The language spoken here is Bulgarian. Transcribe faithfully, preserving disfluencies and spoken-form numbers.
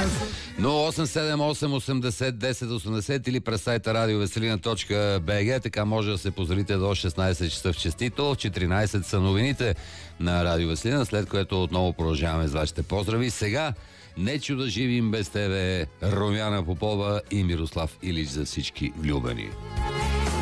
нула осем седем осем осемдесет десет осемдесет или през сайта радиовеселина точка бг. Така може да се поздравите до шестнайсет часа в честито. В четиринайсет са новините на Радио Веселина, след което отново продължаваме с вашите поздрави. Сега Нечу да живим без тебе, Румяна Попова и Мирослав Илич за всички влюбени.